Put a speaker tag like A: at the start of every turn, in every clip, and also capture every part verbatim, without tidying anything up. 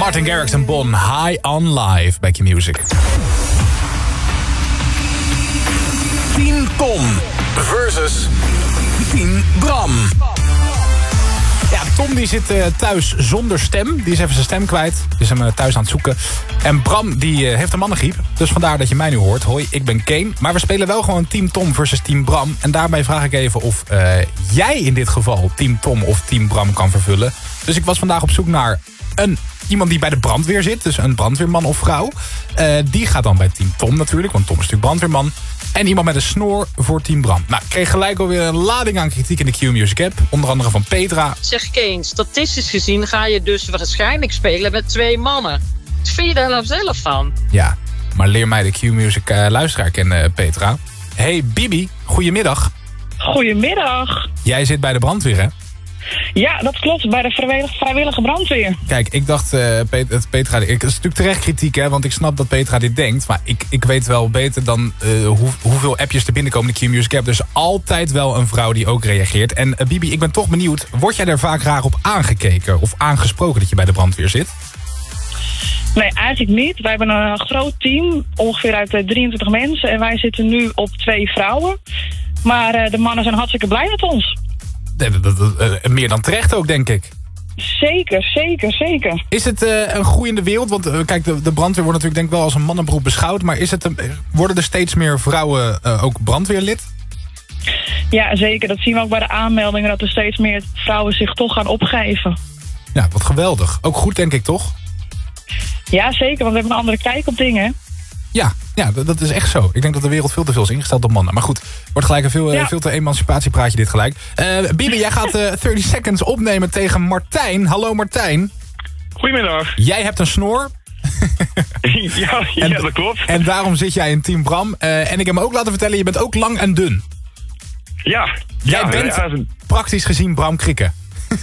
A: Martin Garrix en Bon, High on Life bij Q-Music. Team Tom versus Team Bram. Ja, Tom die zit uh, thuis zonder stem. Die is even zijn stem kwijt. Die is hem uh, thuis aan het zoeken. En Bram die uh, heeft een mannengriep. Dus vandaar dat je mij nu hoort. Hoi, ik ben Kane. Maar we spelen wel gewoon Team Tom versus Team Bram. En daarbij vraag ik even of uh, jij in dit geval Team Tom of Team Bram kan vervullen. Dus ik was vandaag op zoek naar een, iemand die bij de brandweer zit. Dus een brandweerman of vrouw. Uh, die gaat dan bij Team Tom natuurlijk. Want Tom is natuurlijk brandweerman. En iemand met een snor voor Team Bram. Nou, ik kreeg gelijk alweer een lading aan kritiek in de Q-Music app. Onder andere van Petra.
B: Zeg Kane, statistisch gezien ga je dus waarschijnlijk spelen met twee mannen. Wat vind je daar nou zelf van?
A: Ja, maar leer mij de Q-Music uh, luisteraar kennen, uh, Petra. Hey Bibi, goedemiddag.
C: Goedemiddag.
A: Jij zit bij de brandweer, hè?
C: Ja, dat klopt, bij de vrijwillige, vrijwillige brandweer.
A: Kijk, ik dacht, uh, Pet, Petra, ik, het is natuurlijk terecht kritiek, hè, want ik snap dat Petra dit denkt. Maar ik, ik weet wel beter dan uh, hoe, hoeveel appjes er binnenkomen in de Q-Music app. Dus altijd wel een vrouw die ook reageert. En uh, Bibi, ik ben toch benieuwd, word jij er vaak raar op aangekeken of aangesproken dat je bij de brandweer zit?
C: Nee, eigenlijk niet. Wij hebben een groot team, ongeveer uit drieëntwintig mensen. En wij zitten nu op twee vrouwen. Maar uh, de mannen zijn hartstikke blij met ons.
A: Meer dan terecht ook, denk ik.
C: Zeker, zeker, zeker.
A: Is het uh, een groeiende wereld? Want uh, kijk, de, de brandweer wordt natuurlijk denk ik wel als een mannenberoep beschouwd. Maar is het een, worden er steeds meer vrouwen uh, ook brandweerlid?
C: Ja, zeker. Dat zien we ook bij de aanmeldingen. Dat er steeds meer vrouwen zich toch gaan opgeven.
A: Ja, wat geweldig. Ook goed, denk ik, toch?
C: Ja, zeker. Want we hebben een andere kijk op dingen, hè?
A: Ja, ja, dat is echt zo. Ik denk dat de wereld veel te veel is ingesteld op mannen. Maar goed, wordt gelijk een veel, ja. veel te emancipatiepraatje dit gelijk. Uh, Bibi, jij gaat uh, dertig seconds opnemen tegen Martijn. Hallo Martijn.
D: Goedemiddag.
A: Jij hebt een snor.
D: ja, ja
A: en,
D: dat klopt.
A: En daarom zit jij in Team Bram. Uh, en ik heb me ook laten vertellen, je bent ook lang en dun.
D: Ja.
A: Jij
D: ja,
A: bent
D: ja, ja.
A: praktisch gezien Bram Krikke.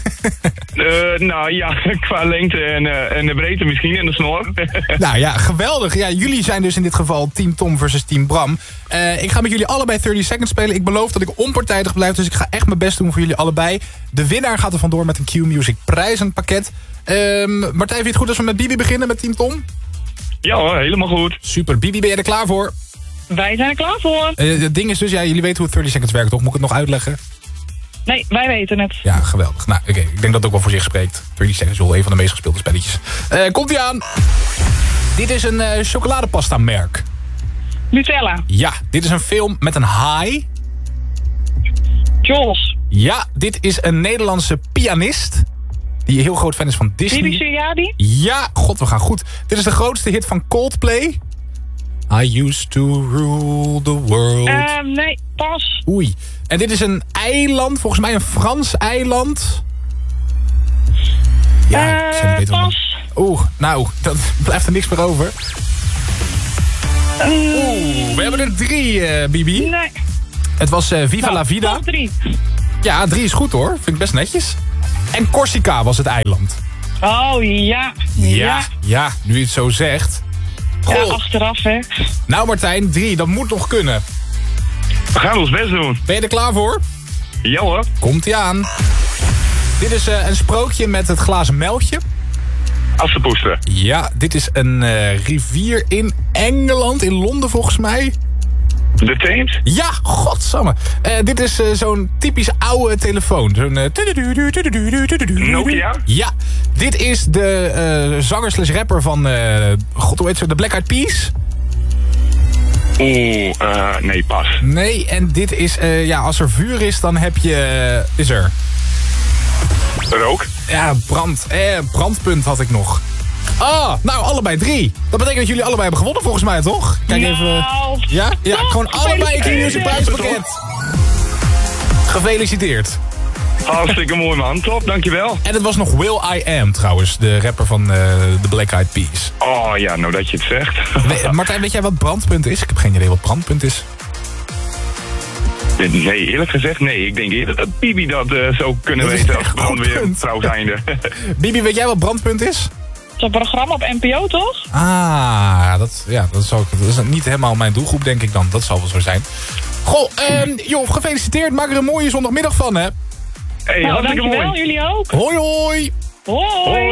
D: uh, nou ja, qua lengte en, uh, en de breedte misschien en de snor.
A: Nou ja, geweldig. Ja, jullie zijn dus in dit geval Team Tom versus Team Bram. Uh, ik ga met jullie allebei dertig seconds spelen. Ik beloof dat ik onpartijdig blijf, dus ik ga echt mijn best doen voor jullie allebei. De winnaar gaat er vandoor met een Q-Music prijzenpakket. Um, Martijn, vind je het goed als we met Bibi beginnen met Team Tom?
D: Ja hoor, helemaal goed.
A: Super. Bibi, ben jij er klaar voor?
C: Wij zijn er klaar voor.
A: Uh, het ding is dus, ja, jullie weten hoe dertig seconds werkt, toch? Moet ik het nog uitleggen?
C: Nee, wij weten het.
A: Ja, geweldig. Nou, oké, okay. Ik denk dat het ook wel voor zich spreekt. dertig seconds is wel een van de meest gespeelde spelletjes. Uh, Komt-ie aan. Dit is een uh, chocoladepasta merk.
C: Nutella.
A: Ja, dit is een film met een haai.
C: Jaws.
A: Ja, dit is een Nederlandse pianist. Die heel groot fan is van Disney.
C: Bibi Siriadi?
A: Ja, god, we gaan goed. Dit is de grootste hit van Coldplay. I used to rule the world.
C: Uh, nee, pas.
A: Oei. En dit is een eiland, volgens mij een Frans eiland.
C: Ja, uh, pas.
A: Oeh, nou, dan blijft er niks meer over. Oeh, we hebben er drie, uh, Bibi.
C: Nee.
A: Het was uh, Viva
C: nou,
A: la Vida.
C: Drie.
A: Ja, drie is goed hoor. Vind ik best netjes. En Corsica was het eiland.
C: Oh, ja.
A: Ja,
C: ja,
A: ja nu je het zo zegt.
C: Goh. Ja, achteraf, hè.
A: Nou Martijn, drie, dat moet nog kunnen.
D: We gaan ons best doen.
A: Ben je er klaar voor?
D: Ja hoor.
A: Komt-ie aan. Dit is uh, een sprookje met het glazen melkje.
D: Assepoester.
A: Ja, dit is een uh, rivier in Engeland, in Londen volgens mij.
D: De Theems?
A: Ja, godsamme. Uh, dit is uh, zo'n typisch oude telefoon. Zo'n uh,
D: Nokia?
A: Ja, dit is de uh, zanger slash rapper van, uh, god hoe heet ze, de Black Eyed Peas.
D: Oeh, uh, nee, pas.
A: Nee, en dit is, uh, ja, als er vuur is, dan heb je, uh, is er.
D: Rook?
A: Ja, brand, eh, brandpunt had ik nog. Ah, nou, allebei drie. Dat betekent dat jullie allebei hebben gewonnen volgens mij, toch? Kijk
C: nou,
A: even. Ja? Ja, gewoon allebei een Q-Music prijspakket. Gefeliciteerd.
D: Hartstikke mooi man, top, dankjewel.
A: En het was nog Will I Am trouwens, de rapper van uh, de Black Eyed Peas.
D: Oh ja, nou dat je het zegt.
A: We, Martijn, weet jij wat brandpunt is? Ik heb geen idee wat brandpunt is.
D: Nee, eerlijk gezegd nee. Ik denk eerder dat Bibi dat uh, zou kunnen dat weten als brandweervrouw zijnde.
A: Bibi, weet jij wat brandpunt is?
C: Zo'n programma op N P O, toch?
A: Ah, dat, ja, dat, zou, dat is niet helemaal mijn doelgroep, denk ik dan. Dat zal wel zo zijn. Goh, um, joh, gefeliciteerd. Maak er een mooie zondagmiddag van, hè?
D: Hey,
C: nou,
D: hartstikke
C: dankjewel,
D: mooi.
C: Jullie ook.
A: Hoi, hoi.
C: Hoi. Hoi.